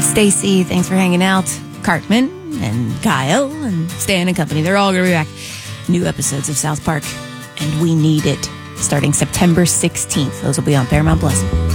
It's Stacy. Thanks for hanging out. Cartman and Kyle and Stan and company. They're all going to be back. New episodes of South Park. And we need it. Starting September 16th. Those will be on Paramount Plus.